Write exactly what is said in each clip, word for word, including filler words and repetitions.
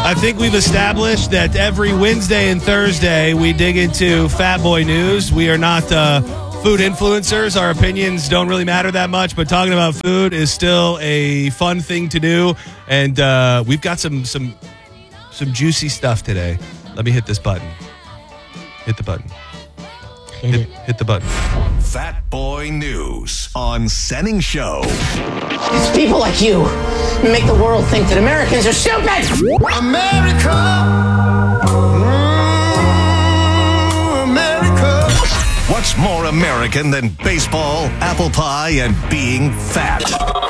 I think we've established that every Wednesday and Thursday we dig into Fat Boy News. We are not uh, food influencers. Our opinions don't really matter that much, but talking about food is still a fun thing to do. And uh, we've got some some some juicy stuff today. Let me hit this button. Hit the button. Hit, hit, hit the button. Fat Boy News on Senning Show. It's people like you who make the world think that Americans are stupid. America. Mm, America. What's more American than baseball, apple pie, and being fat?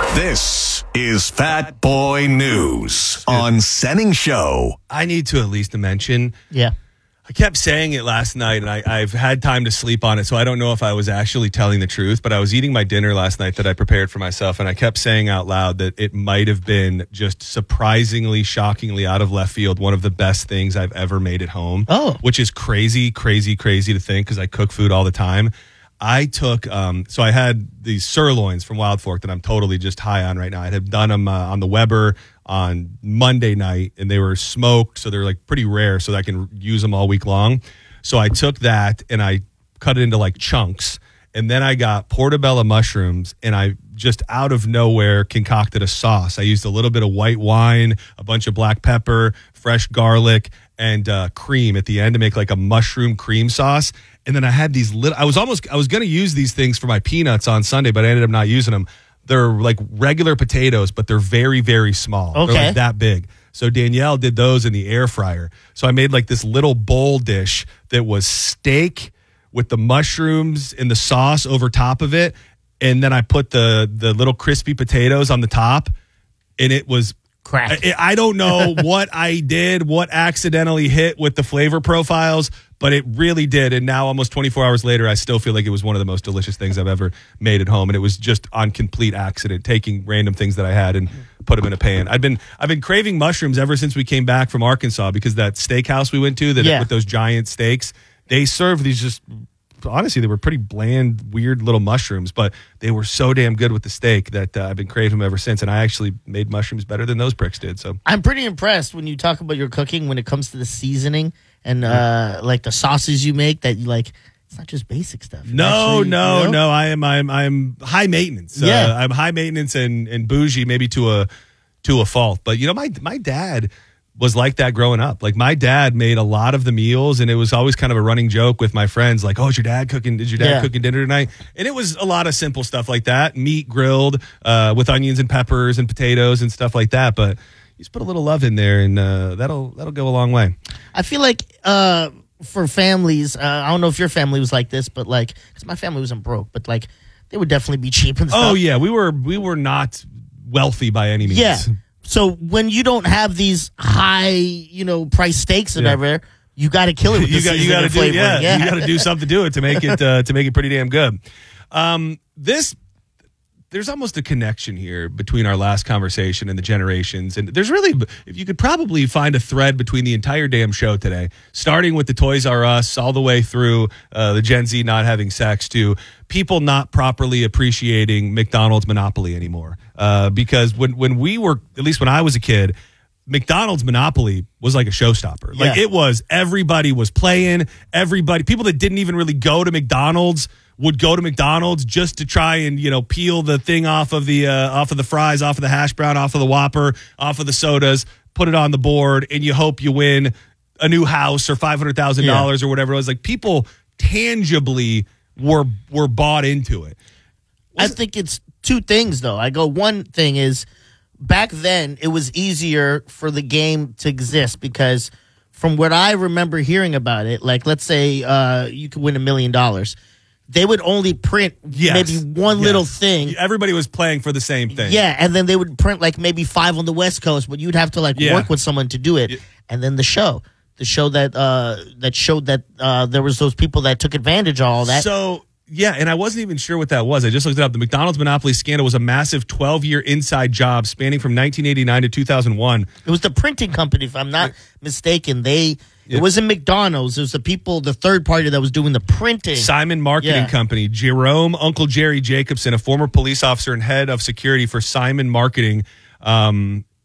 This is Fat Boy News on Senning Show. I need to at least mention. Yeah. I kept saying it last night, and I, I've had time to sleep on it, so I don't know if I was actually telling the truth, but I was eating my dinner last night that I prepared for myself, and I kept saying out loud that it might have been just surprisingly, shockingly out of left field, one of the best things I've ever made at home. Oh. Which is crazy, crazy, crazy to think, because I cook food all the time. I took, um, so I had these sirloins from Wild Fork that I'm totally just high on right now. I had done them uh, on the Weber on Monday night, and they were smoked, so they're like pretty rare, so that I can use them all week long. So I took that and I cut it into like chunks, and then I got portobello mushrooms, and I just out of nowhere concocted a sauce. I used a little bit of white wine, a bunch of black pepper, fresh garlic, and uh, cream at the end to make like a mushroom cream sauce. And then I had these little, I was almost, I was going to use these things for my peanuts on Sunday, but I ended up not using them. They're like regular potatoes, but they're very, very small. Okay. They're like that big. So Danielle did those in the air fryer. So I made like this little bowl dish that was steak with the mushrooms and the sauce over top of it. And then I put the the little crispy potatoes on the top, and it was crack. I, I don't know what I did, what accidentally hit with the flavor profiles, but it really did. And now almost twenty-four hours later, I still feel like it was one of the most delicious things I've ever made at home. And it was just on complete accident, taking random things that I had and put them in a pan. I've been I've been craving mushrooms ever since we came back from Arkansas, because that steakhouse we went to that yeah. with those giant steaks, they serve these just, honestly, they were pretty bland, weird little mushrooms, but they were so damn good with the steak that uh, I've been craving them ever since. And I actually made mushrooms better than those pricks did. So I'm pretty impressed when you talk about your cooking when it comes to the seasoning and uh, like the sauces you make, that you like. It's not just basic stuff. You no, actually, no, you know? no. I am, I'm, I'm high maintenance. Yeah, uh, I'm high maintenance and, and bougie, maybe to a to a fault. But you know, my my dad was like that growing up. Like my dad made a lot of the meals, and it was always kind of a running joke with my friends. Like, oh, is your dad cooking? Is your dad yeah. cooking dinner tonight? And it was a lot of simple stuff like that, meat grilled uh, with onions and peppers and potatoes and stuff like that. But you just put a little love in there, and uh, that'll that'll go a long way. I feel like uh, for families, uh, I don't know if your family was like this, but like, because my family wasn't broke, but like they would definitely be cheap and stuff. Oh yeah, we were we were not wealthy by any means. Yeah. So when you don't have these high, you know, price steaks and Yeah. whatever, you got to kill it with you the got you seasoning got to and do flavoring. yeah, Yeah, you got to do something to it to make it uh, to make it pretty damn good. Um, this there's almost a connection here between our last conversation and the generations, and there's really, if you could probably find a thread between the entire damn show today, starting with the Toys R Us all the way through uh, the Gen Z not having sex to people not properly appreciating McDonald's monopoly anymore. Uh, because when when we were, at least when I was a kid, McDonald's monopoly was like a showstopper. Like Yeah. it was, everybody was playing, everybody, people that didn't even really go to McDonald's would go to McDonald's just to try and, you know, peel the thing off of the uh, off of the fries, off of the hash brown, off of the Whopper, off of the sodas, put it on the board, and you hope you win a new house or five hundred thousand dollars Yeah. or whatever it was. Like people tangibly were were bought into it. I think it's two things, though. I go, one thing is back then it was easier for the game to exist because from what I remember hearing about it, like let's say uh, you could win a million dollars. They would only print Yes. maybe one Yes. little thing. Everybody was playing for the same thing. Yeah, and then they would print like maybe five on the West Coast, but you'd have to like Yeah. work with someone to do it. Yeah. And then the show, the show that uh, that showed that uh, there was those people that took advantage of all that. So, yeah, and I wasn't even sure what that was. I just looked it up. The McDonald's monopoly scandal was a massive twelve-year inside job spanning from nineteen eighty-nine to two thousand one. It was the printing company, if I'm not mistaken. They Yeah. it wasn't McDonald's. It was the people, the third party that was doing the printing. Simon Marketing Yeah. Company. Jerome Uncle Jerry Jacobson, a former police officer and head of security for Simon Marketing, um,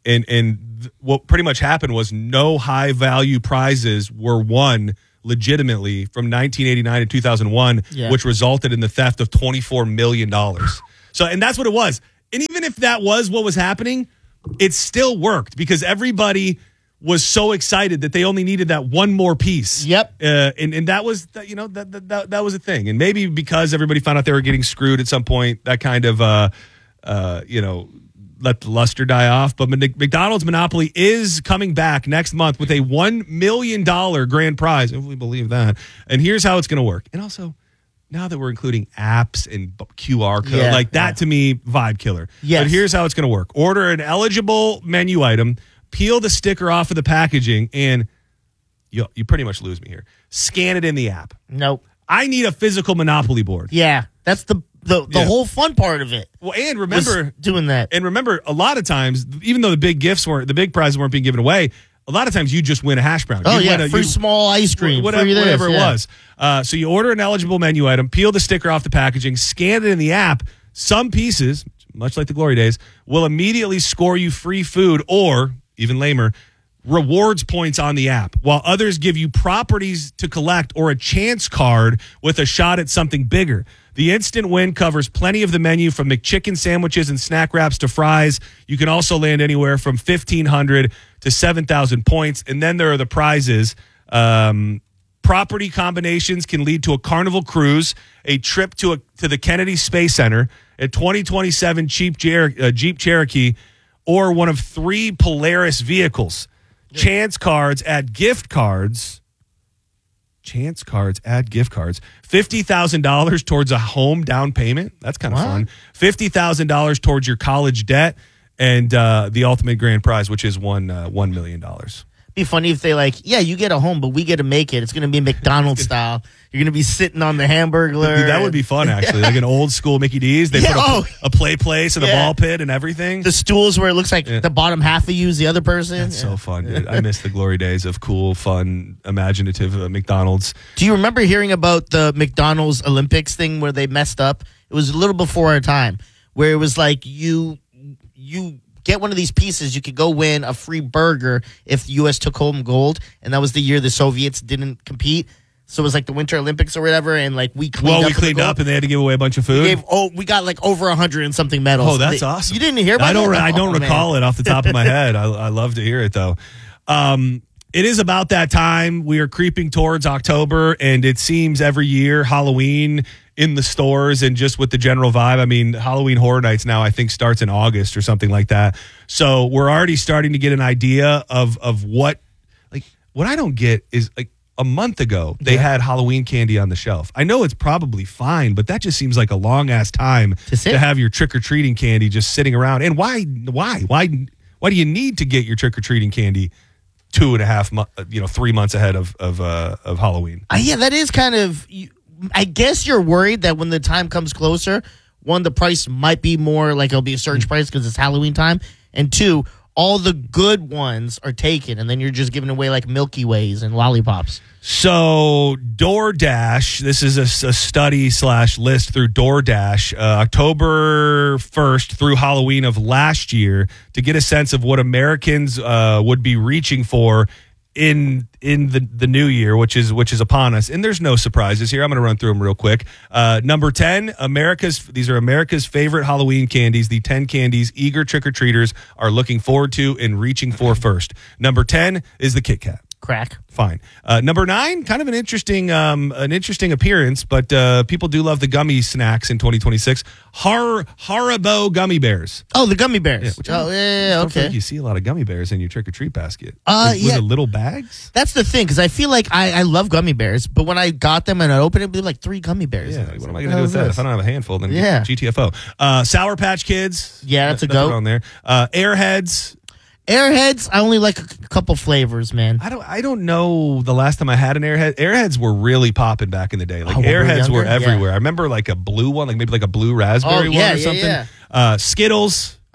and and th- what pretty much happened was no high value prizes were won legitimately from nineteen eighty-nine to two thousand one, Yeah. which resulted in the theft of twenty-four million dollars. So, and that's what it was. And even if that was what was happening, it still worked because everybody was so excited that they only needed that one more piece. Yep. Uh, and, and that was, you know, that, that, that, that was a thing. And maybe because everybody found out they were getting screwed at some point, that kind of, uh, uh, you know, let the luster die off. But McDonald's Monopoly is coming back next month with a one million dollars grand prize, if we believe that. And here's how it's going to work. And also, now that we're including apps and Q R code, Yeah, like that yeah. to me, vibe killer. Yes. But here's how it's going to work. Order an eligible menu item, peel the sticker off of the packaging, and you, you pretty much lose me here. Scan it in the app. Nope. I need a physical Monopoly board. Yeah, that's the the, the Yeah. whole fun part of it. Well, and was remember, doing that. and remember, a lot of times, even though the big gifts weren't, the big prizes weren't being given away, a lot of times you just win a hash brown. Oh You yeah, win a- free you- small ice cream, whatever, free this, whatever it yeah. was. Uh, so you order an eligible menu item, peel the sticker off the packaging, scan it in the app. Some pieces, much like the glory days, will immediately score you free food or, even lamer, rewards points on the app, while others give you properties to collect or a chance card with a shot at something bigger. The instant win covers plenty of the menu from McChicken sandwiches and snack wraps to fries. You can also land anywhere from fifteen hundred to seven thousand points. And then there are the prizes. Um, property combinations can lead to a Carnival cruise, a trip to a, to the Kennedy Space Center, a twenty twenty-seven Jeep, Jer- uh, Jeep Cherokee, or one of three Polaris vehicles. Chance cards add gift cards. Chance cards add gift cards. fifty thousand dollars towards a home down payment. That's kind of What? fun. fifty thousand dollars towards your college debt. And uh, the ultimate grand prize, which is one, uh, one million dollars. Be funny if they like, yeah, you get a home, but we get to make it. It's gonna be McDonald's style. You're gonna be sitting on the Hamburglar. That would be fun, actually. Like an old school Mickey D's. They Yeah, put a, oh. a play place and a Yeah. ball pit and everything. the stools where it looks like Yeah. the bottom half of you is the other person. That's Yeah. so fun, dude. I miss the glory days of cool, fun, imaginative uh, McDonald's. Do you remember hearing about the McDonald's Olympics thing where they messed up? It was a little before our time, where it was like you you get one of these pieces, you could go win a free burger if the U S took home gold, and that was the year the Soviets didn't compete. So it was like the Winter Olympics or whatever, and like we cleaned Well, up we for the cleaned gold. up and they had to give away a bunch of food. We gave, oh, we got like over a hundred and something medals. Oh, that's They- awesome. You didn't hear about I don't. that? I don't Oh, recall man. it off the top of my head. I, I love to hear it though. Um, it is about that time. We are creeping towards October, and it seems every year Halloween in the stores and just with the general vibe. I mean, Halloween Horror Nights now I think starts in August or something like that. So we're already starting to get an idea of of what like what I don't get is like. A month ago, they had Halloween candy on the shelf. I know it's probably fine, but that just seems like a long ass time To sit. to have your trick or treating candy just sitting around. And why, why, why, why do you need to get your trick or treating candy two and a half, mo- you know, three months ahead of of uh, of Halloween? Uh, yeah, that is kind of. you- I guess you're worried that when the time comes closer, one, the price might be more like it'll be a surge price because it's Halloween time, and two, all the good ones are taken, and then you're just giving away like Milky Ways and lollipops. So DoorDash, this is a, a study slash list through DoorDash, uh, October first through Halloween of last year to get a sense of what Americans uh, would be reaching for in in the, the new year, which is which is upon us. And there's no surprises here. I'm going to run through them real quick. Uh, number ten, America's these are America's favorite Halloween candies. The ten candies eager trick-or-treaters are looking forward to and reaching for first. Number ten is the Kit Kat. Crack. Fine. Uh, number nine, kind of an interesting, um, an interesting appearance, but uh, people do love the gummy snacks in twenty twenty-six. Har Haribo gummy bears. Oh, the gummy bears. which I oh, don't- yeah, yeah, yeah, I don't feel okay. like you see a lot of gummy bears in your trick or treat basket. Uh, was, was yeah. it little bags? That's the thing, because I feel like I, I love gummy bears, but when I got them and I opened it, it'd be like three gummy bears. Yeah. in it. Like, what am I What going to the do hell with is that? this? If I don't have a handful, then Yeah. G T F O. Uh, Sour Patch Kids. Yeah, that's a Nothing goat. on there. Uh, Airheads. Airheads, I only like a c- couple flavors, man. I don't. I don't know the last time I had an Airhead. Airheads were really popping back in the day. Like Oh, when we were Airheads were younger? everywhere. Yeah. I remember like a blue one, like maybe like a blue raspberry Oh, yeah, one or yeah, something. yeah. Uh, Skittles.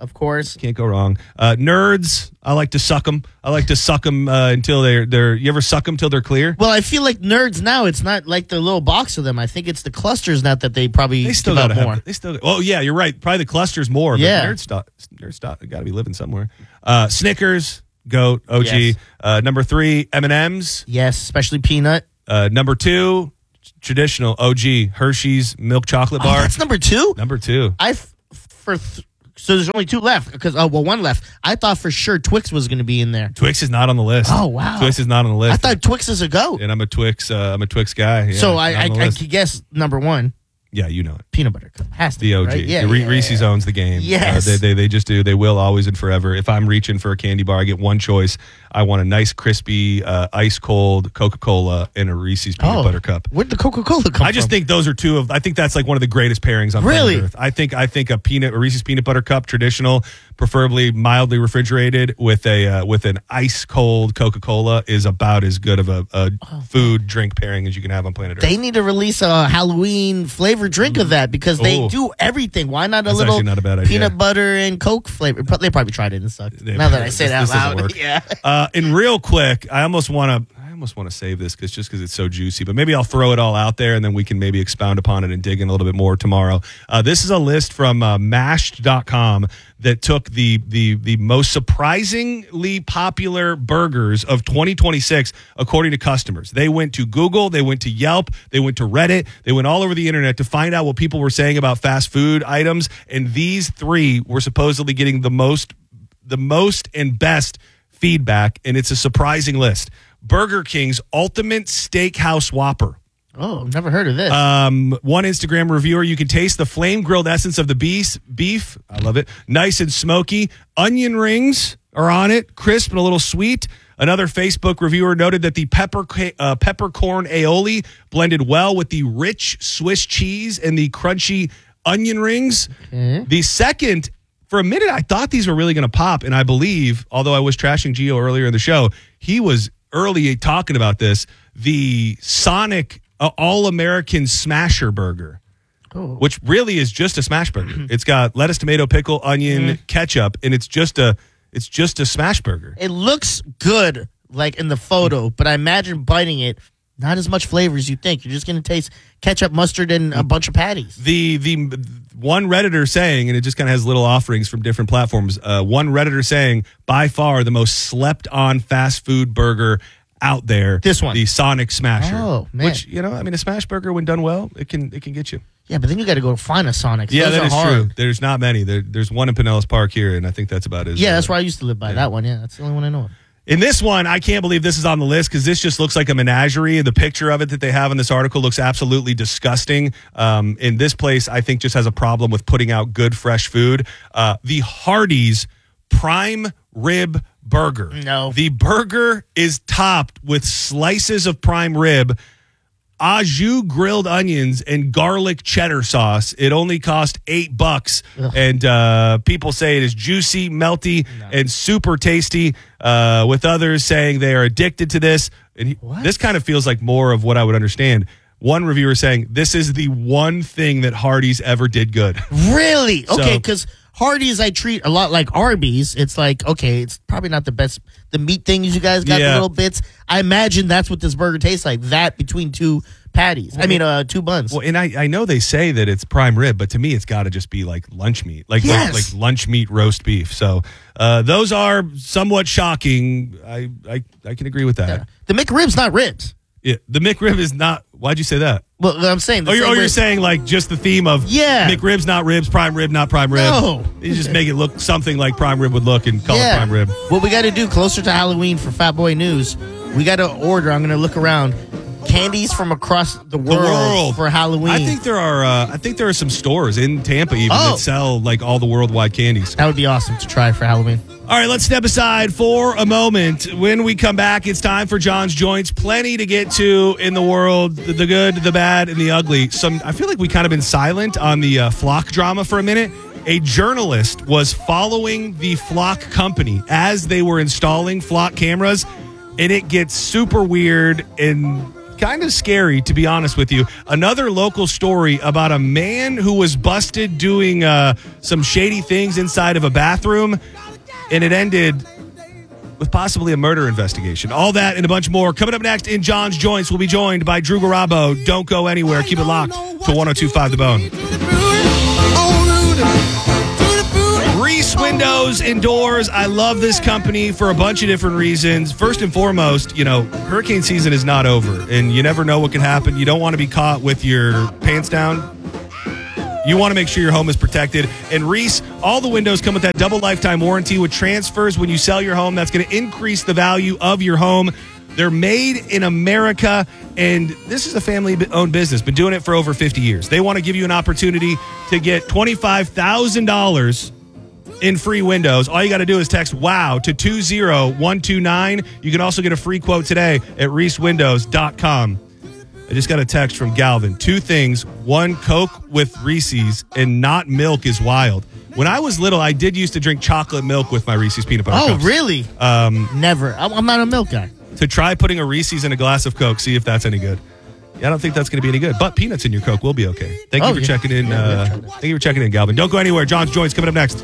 of course. Can't go wrong. Uh, nerds, I like to suck them. I like to suck them uh, until they're they're. You ever suck them till they're clear? Well, I feel like nerds now. It's not like the little box of them. I think it's the clusters now that they probably They still give gotta out more. have. They still. Oh yeah, you're right. Probably the clusters more. Yeah. But nerd stuff. Nerd stuff. Got to be living somewhere. Uh, Snickers, goat, O G. Yes. Uh, number three, M and M's. Yes, especially peanut. Uh, number two, traditional O G, Hershey's milk chocolate bar. Oh, that's number two. number two. I f- for th- so there's only two left because oh well one left. I thought for sure Twix was going to be in there. Twix is not on the list. Oh, wow. Twix is not on the list. I thought Twix is a go. and I'm a Twix. Uh, I'm a Twix guy. Yeah, so I not I, on the I list. could guess number one yeah, you know it. peanut butter cup has to The be, O G. right? Yeah, The Re- yeah, Reese's yeah. owns the game. Yes. Uh, they, they they just do. They will always and forever. If I'm reaching for a candy bar, I get one choice. I want a nice, crispy, uh, ice cold Coca-Cola and a Reese's peanut Oh, butter cup. Where'd the Coca Cola come from? I just think those are two of. I think that's like one of the greatest pairings on Really? planet Earth. I think I think a peanut a Reese's peanut butter cup, traditional, preferably mildly refrigerated, with a uh, with an ice cold Coca Cola is about as good of a, a food drink pairing as you can have on planet Earth. they need to release a Halloween flavored drink of that because they Ooh. do everything. Why not a That's little actually not a bad idea. peanut butter and Coke flavor? Pro- They probably tried it and sucked. They- Now that I say this- that out this doesn't loud, work. yeah. Uh, and real quick, I almost want to. I almost want to save this because just because it's so juicy, but maybe I'll throw it all out there and then we can maybe expound upon it and dig in a little bit more tomorrow. Uh, this is a list from uh, mashed dot com that took the the the most surprisingly popular burgers of twenty twenty-six according to customers. They went to Google, they went to Yelp, they went to Reddit, they went all over the internet to find out what people were saying about fast food items, and these three were supposedly getting the most the most and best feedback, and it's a surprising list. Burger King's Ultimate Steakhouse Whopper. Oh, never heard of this. Um, one Instagram reviewer, you can taste the flame grilled essence of the beef. Beef, I love it. Nice and smoky. Onion rings are on it, crisp and a little sweet. Another Facebook reviewer noted that the pepper uh, peppercorn aioli blended well with the rich Swiss cheese and the crunchy onion rings. Okay. The second, for a minute, I thought these were really going to pop, and I believe, although I was trashing Gio earlier in the show, he was early talking about this, the Sonic uh, All-American Smasher Burger, Oh. which really is just a smash burger. It's got lettuce, tomato, pickle, onion, ketchup, and it's just a it's just a smash burger. It looks good, like in the photo, but I imagine biting it, not as much flavor as you think. You're just going to taste ketchup, mustard, and a bunch of patties. The the one Redditor saying, and it just kind of has little offerings from different platforms. Uh, one Redditor saying, by far the most slept on fast food burger out there. This one. the Sonic Smasher. Oh, man. Which, you know, I mean, a smash burger when done well, it can it can get you. Yeah, but then you got to go find a Sonic. Yeah, Those that are is hard. true. There's not many. There, there's one in Pinellas Park here, and I think that's about it. Yeah, that's where I used to live by. That one, yeah, that's the only one I know of. In this one, I can't believe this is on the list because this just looks like a menagerie. The picture of it that they have in this article looks absolutely disgusting. Um, in this place, I think just has a problem with putting out good, fresh food. Uh, the Hardee's Prime Rib Burger. No. The burger is topped with slices of prime rib, au jus grilled onions, and garlic cheddar sauce. It only cost eight bucks, Ugh. and uh, people say it is juicy, melty, and super tasty. Uh, with others saying they are addicted to this, and he, What? this kind of feels like more of what I would understand. One reviewer saying this is the one thing that Hardee's ever did good. Really? Okay, So- because Hardee's I treat a lot like Arby's. It's like, okay, it's probably not the best. The meat things you guys got, the Yeah. little bits. I imagine that's what this burger tastes like. That between two patties. I mean, uh, two buns. Well, and I, I know they say that it's prime rib, but to me, it's got to just be like lunch meat, like, Yes. like like lunch meat roast beef. So uh, those are somewhat shocking. I, I I can agree with that. Yeah. The McRib's not ribs. Yeah, the McRib is not. Why'd you say that? Well, I'm saying. the Oh, you're, same oh, you're way- saying like just the theme of Yeah. McRib's not ribs, prime rib not prime rib. No. You just make it look something like prime rib would look and call it prime rib. What we got to do closer to Halloween for Fat Boy News, we got to order. I'm going to look around. Candies from across the world, The world for Halloween. I think there are. Uh, I think there are some stores in Tampa even Oh. that sell like all the worldwide candies. that would be awesome to try for Halloween. All right, let's step aside for a moment. When we come back, it's time for John's Joints. Plenty to get to in the world, the, the good, the bad, and the ugly. Some, I feel like we kind of been silent on the uh, Flock drama for a minute. A journalist was following the Flock company as they were installing Flock cameras, and it gets super weird and kind of scary, to be honest with you. Another local story about a man who was busted doing uh, some shady things inside of a bathroom, and it ended with possibly a murder investigation. All that and a bunch more coming up next in John's Joints. We'll be joined by Drew Garabo. Don't go anywhere. Keep it locked to one oh two point five The Bone. Reese Windows Indoors. I love this company for a bunch of different reasons. First and foremost, you know, hurricane season is not over, and you never know what can happen. You don't want to be caught with your pants down. You want to make sure your home is protected. And Reese, all the windows come with that double lifetime warranty with transfers when you sell your home. That's going to increase the value of your home. They're made in America, and this is a family-owned business. Been doing it for over fifty years. They want to give you an opportunity to get twenty-five thousand dollars in free windows. All you got to do is text WOW to two zero one two nine. You can also get a free quote today at reese windows dot com. I just got a text from Galvin. Two things. One, Coke with Reese's and not milk is wild. When I was little, I did used to drink chocolate milk with my Reese's peanut butter Oh, cups. really? Um, Never. I'm I'm not a milk guy. To try putting a Reese's in a glass of Coke, see if that's any good. Yeah, I don't think that's going to be any good. But peanuts in your Coke will be okay. Thank Oh, you for yeah. checking in. Yeah, Uh, yeah, thank you for checking in, Galvin. Don't go anywhere. John's Joints coming up next.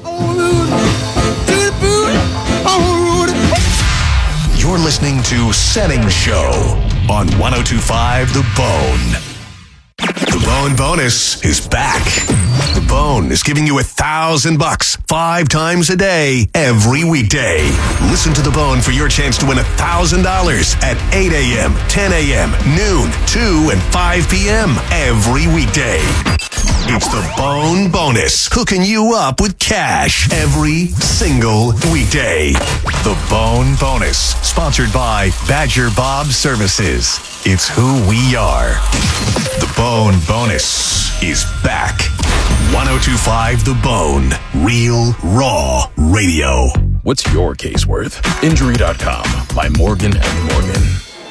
You're listening to Setting Show on one oh two point five The Bone. The Bone Bonus is back. The Bone is giving you a thousand bucks five times a day, every weekday. Listen to The Bone for your chance to win a thousand dollars at eight a.m., ten a.m., noon, two, and five p.m. every weekday. It's the Bone Bonus, hooking you up with cash every single weekday. The Bone Bonus, sponsored by Badger Bob Services. It's who we are. The Bone Bonus is back. one oh two point five The Bone, real, raw radio. What's your case worth? Injury dot com by Morgan and Morgan.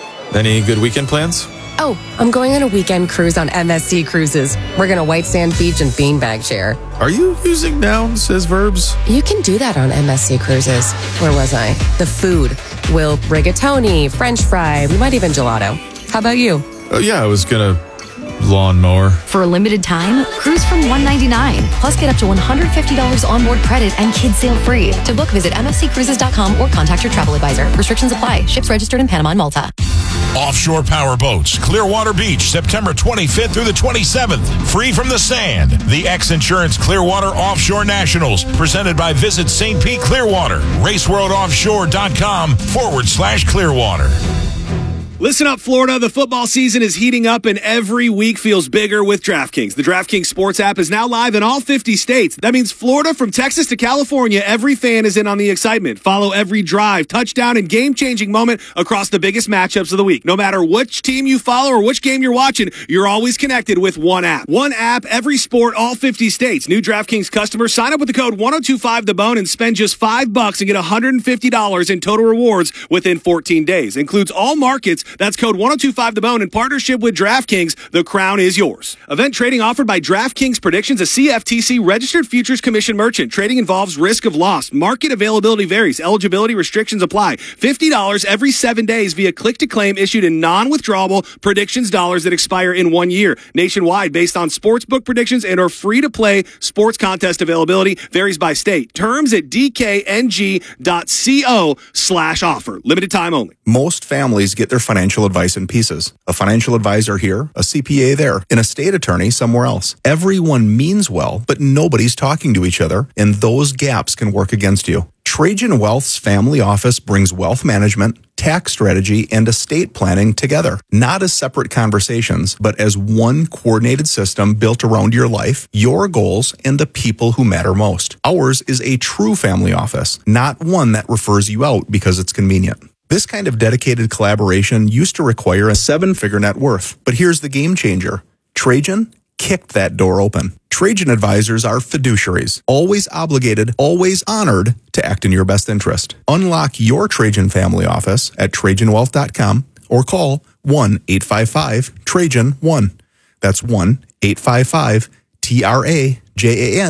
Any good weekend plans? Oh, I'm going on a weekend cruise on M S C Cruises. We're going to White Sand Beach and Beanbag Share. Are you using nouns as verbs? You can do that on M S C Cruises. Where was I? The food. We'll rigatoni, French fry, we might even gelato. How about you? Oh, yeah, I was going to lawnmower. For a limited time, cruise from one ninety-nine. Plus, get up to one hundred fifty dollars onboard credit and kids sail free. To book, visit m f c cruises dot com or contact your travel advisor. Restrictions apply. Ships registered in Panama and Malta. Offshore Power Boats, Clearwater Beach, September twenty-fifth through the twenty-seventh. Free from the sand. The X Insurance Clearwater Offshore Nationals, presented by Visit Saint Pete Clearwater. raceworld offshore dot com forward slash Clearwater. Listen up, Florida. The football season is heating up, and every week feels bigger with DraftKings. The DraftKings Sports app is now live in all fifty states. That means Florida, from Texas to California, every fan is in on the excitement. Follow every drive, touchdown, and game-changing moment across the biggest matchups of the week. No matter which team you follow or which game you're watching, you're always connected with one app. One app, every sport, all fifty states. New DraftKings customers, sign up with the code one oh two five The Bone and spend just five bucks and get one hundred fifty dollars in total rewards within fourteen days. Includes all markets. That's code one oh two five The Bone in partnership with DraftKings. The crown is yours. Event trading offered by DraftKings Predictions, a C F T C registered futures commission merchant. Trading involves risk of loss. Market availability varies. Eligibility restrictions apply. fifty dollars every seven days via click-to-claim issued in non-withdrawable predictions dollars that expire in one year. Nationwide, based on sportsbook predictions and or free-to-play sports contest availability, varies by state. Terms at d k n g dot co slash offer. Limited time only. Most families get their financial advice in pieces. A financial advisor here, a C P A there, an estate attorney somewhere else. Everyone means well, but nobody's talking to each other, and those gaps can work against you. Trajan Wealth's family office brings wealth management, tax strategy, and estate planning together, not as separate conversations, but as one coordinated system built around your life, your goals, and the people who matter most. Ours is a true family office, not one that refers you out because it's convenient. This kind of dedicated collaboration used to require a seven-figure net worth, but here's the game changer. Trajan kicked that door open. Trajan advisors are fiduciaries, always obligated, always honored to act in your best interest. Unlock your Trajan family office at trajan wealth dot com or call one eight five five Trajan one. That's one eight five five T R A J A N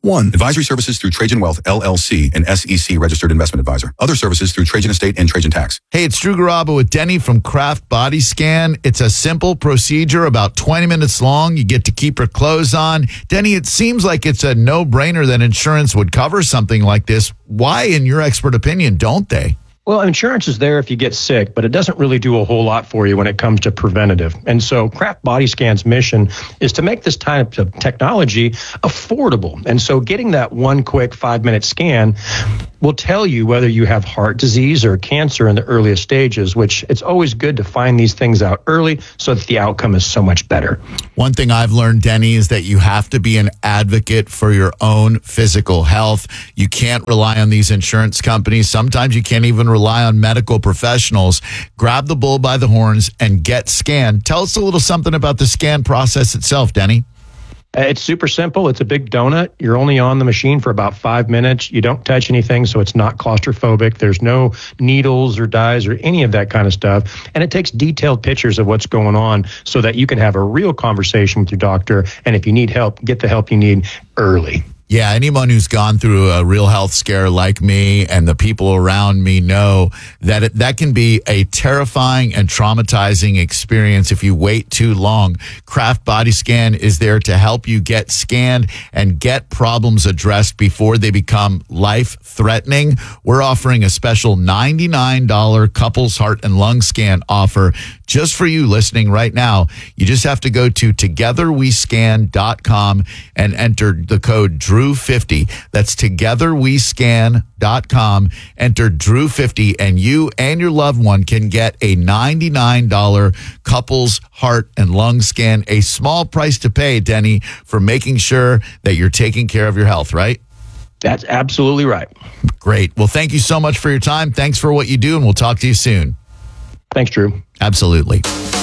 one. Advisory services through Trajan Wealth, L L C, an S E C registered investment advisor. Other services through Trajan Estate and Trajan Tax. Hey, it's Drew Garabo with Denny from Kraft Body Scan. It's a simple procedure, about twenty minutes long. You get to keep your clothes on. Denny, it seems like it's a no-brainer that insurance would cover something like this. Why, in your expert opinion, don't they? Well, insurance is there if you get sick, but it doesn't really do a whole lot for you when it comes to preventative. And so Kraft Body Scan's mission is to make this type of technology affordable. And so getting that one quick five-minute scan will tell you whether you have heart disease or cancer in the earliest stages, which it's always good to find these things out early so that the outcome is so much better. One thing I've learned, Denny, is that you have to be an advocate for your own physical health. You can't rely on these insurance companies. Sometimes you can't even rely on medical professionals. Grab the bull by the horns and get scanned. Tell us a little something about the scan process itself, Denny. It's super simple. It's a big donut. You're only on the machine for about five minutes. You don't touch anything, so it's not claustrophobic. There's no needles or dyes or any of that kind of stuff. And it takes detailed pictures of what's going on so that you can have a real conversation with your doctor. And if you need help, get the help you need early. Yeah, anyone who's gone through a real health scare like me and the people around me know that it, that can be a terrifying and traumatizing experience if you wait too long. Kraft Body Scan is there to help you get scanned and get problems addressed before they become life-threatening. We're offering a special ninety-nine dollars couples heart and lung scan offer just for you listening right now. You just have to go to together we scan dot com and enter the code Drew fifty. That's together we scan dot com. Enter Drew fifty, and you and your loved one can get a ninety-nine dollars couples heart and lung scan. A small price to pay, Denny, for making sure that you're taking care of your health, right? That's absolutely right. Great. Well, thank you so much for your time. Thanks for what you do, and we'll talk to you soon. Thanks, Drew. Absolutely.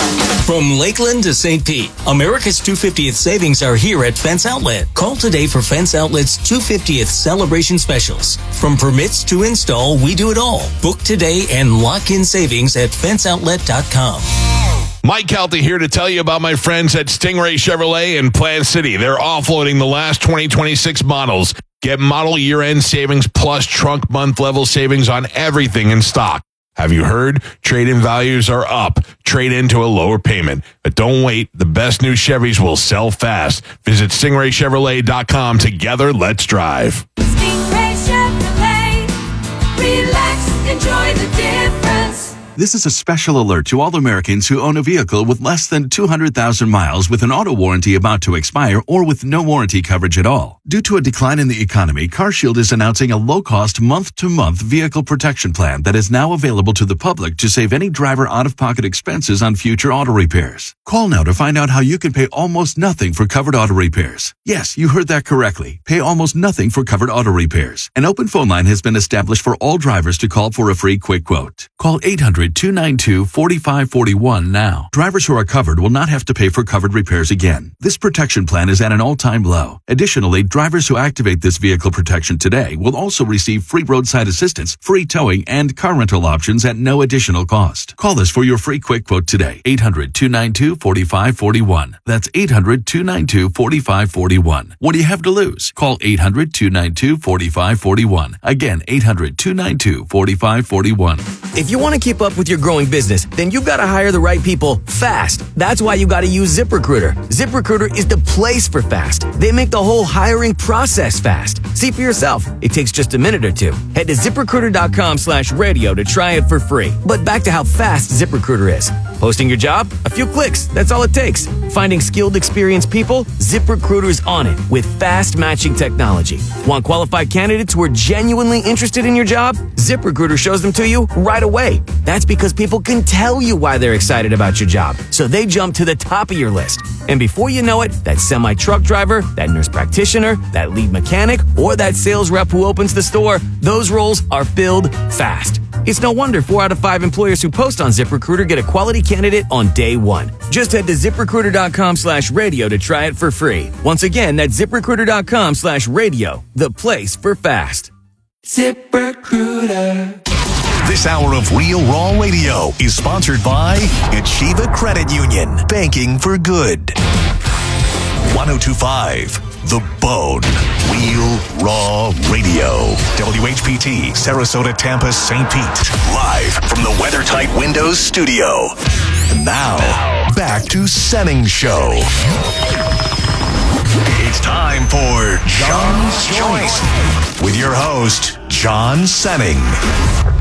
From Lakeland to Saint Pete, America's two hundred fiftieth savings are here at Fence Outlet. Call today for Fence Outlet's two hundred fiftieth celebration specials. From permits to install, we do it all. Book today and lock in savings at fence outlet dot com. Mike Calta here to tell you about my friends at Stingray Chevrolet in Plant City. They're offloading the last twenty twenty-six models. Get model year-end savings plus trunk month level savings on everything in stock. Have you heard? Trade-in values are up. Trade into a lower payment. But don't wait. The best new Chevys will sell fast. Visit stingray chevrolet dot com. Together, let's drive. Stingray Chevrolet. Relax, enjoy the difference. This is a special alert to all Americans who own a vehicle with less than two hundred thousand miles with an auto warranty about to expire or with no warranty coverage at all. Due to a decline in the economy, CarShield is announcing a low-cost month-to-month vehicle protection plan that is now available to the public to save any driver out-of-pocket expenses on future auto repairs. Call now to find out how you can pay almost nothing for covered auto repairs. Yes, you heard that correctly. Pay almost nothing for covered auto repairs. An open phone line has been established for all drivers to call for a free quick quote. Call eight hundred, two nine two, four five four one now. Drivers who are covered will not have to pay for covered repairs again. This protection plan is at an all-time low. Additionally, drivers who activate this vehicle protection today will also receive free roadside assistance, free towing, and car rental options at no additional cost. Call us for your free quick quote today. eight hundred, two nine two, four five four one. That's eight hundred, two nine two, four five four one. What do you have to lose? Call eight hundred, two nine two, four five four one. Again, eight hundred, two nine two, four five four one. If you want to keep up with your growing business, then you've got to hire the right people fast. That's why you got to use ZipRecruiter. ZipRecruiter is the place for fast. They make the whole hiring process fast. See for yourself. It takes just a minute or two. Head to ZipRecruiter.com slash radio to try it for free. But back to how fast ZipRecruiter is. Posting your job? A few clicks. That's all it takes. Finding skilled, experienced people? ZipRecruiter's on it with fast matching technology. Want qualified candidates who are genuinely interested in your job? ZipRecruiter shows them to you right away. That's because people can tell you why they're excited about your job, so they jump to the top of your list. And before you know it, that semi-truck driver, that nurse practitioner, that lead mechanic, or that sales rep who opens the store, those roles are filled fast. It's no wonder four out of five employers who post on ZipRecruiter get a quality candidate on day one. Just head to ZipRecruiter.com slash radio to try it for free. Once again, that's ZipRecruiter.com slash radio, the place for fast. ZipRecruiter. This hour of Real Raw Radio is sponsored by Achieva Credit Union. Banking for good. one oh two point five The Bone. Real Raw Radio. W H P T, Sarasota, Tampa, Saint Pete. Live from the WeatherTight Windows studio. And now, back to Senning Show. It's time for John's Choice with your host, John Senning.